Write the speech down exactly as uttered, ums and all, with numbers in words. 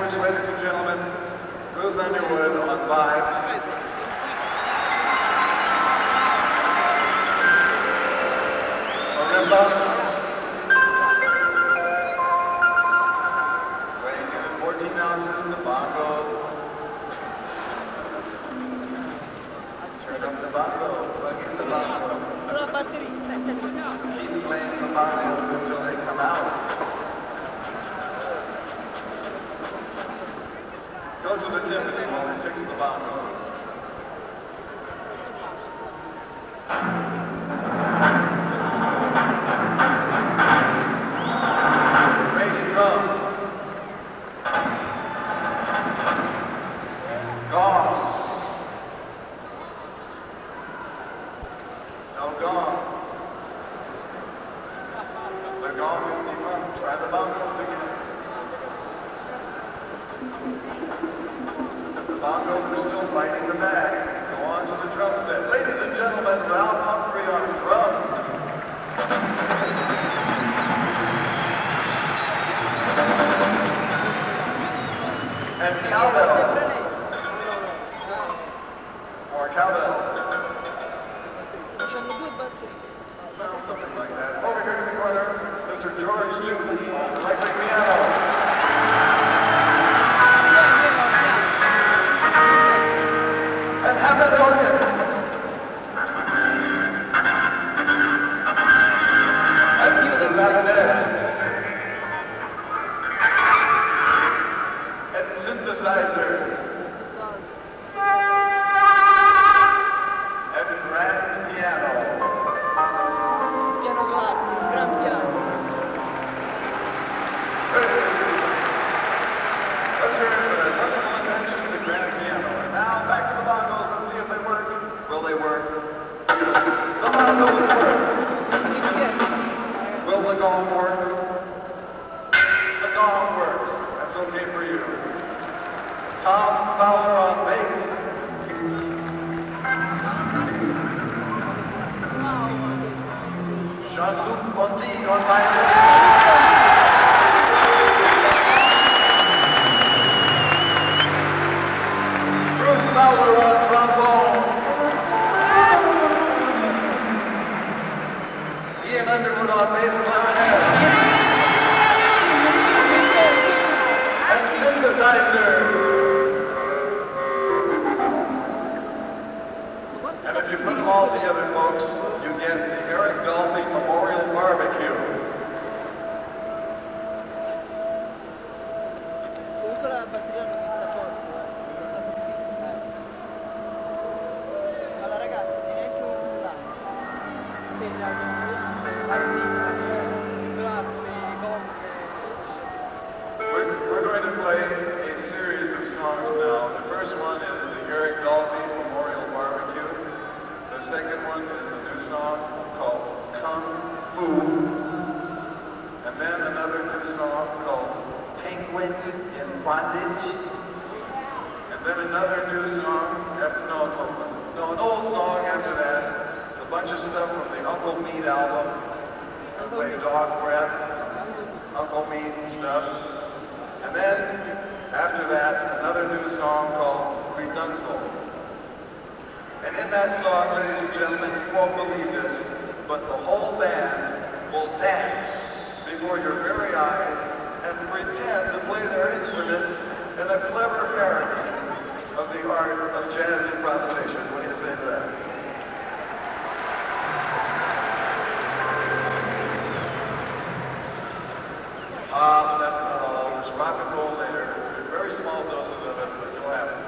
Aldridge, ladies and gentlemen. Ruth Underwood on vibes. Marimba. Weighing in at fourteen ounces, the bongos. Turn up the bongo, plug in the bongo. Keep playing the bongos until they come out. Go to the timpani while they fix the bongo. Bass drum. Gong. No gong. The gong is defunct. Try the bongos again. The bongos are still biting the bag. Go on to the drum set. Ladies and gentlemen, Ralph Humphrey on drums. And cowbells. More cowbells. Well, something like that. Over here in the corner, Mister George Newton on electric piano. And Hammond organ. And clarinet. And synthesizer. And grand piano. Piano classico, gran piano. Let's hear it for that wonderful invention, the grand piano. And now back to the bongos and see if they work. Will they work? The bongos work. Will the gong work? The gong works. That's okay for you. Tom Fowler on bass. Jean-Luc Ponty on violin. Bruce Fowler on trombone. Ian Underwood on bass clarinet. And synthesizer. And if you put them all together, folks, you get the Eric Dolphy Memorial Barbecue. Comunque la batteria non mi sta forte. Ma la ragazza è neanche un cullare. Sì, la We're, we're going to play a series of songs now. The first one is the Eric Dolphy Memorial Barbecue. The second one is a new song called Kung Fu. And then another new song called Penguin in Bondage. And then another new song, after, no, no, no, an old song after that. It's a bunch of stuff from the Uncle Meat album. I play Dog Breath, Uncle Meat and stuff. And then, after that, another new song called Redunzel. And in that song, ladies and gentlemen, you won't believe this, but the whole band will dance before your very eyes and pretend to play their instruments in a clever parody of the art of jazz improvisation. What do you say to that? Ah, but that's not all. There's rock and roll later. Very small doses of it, but you'll have it.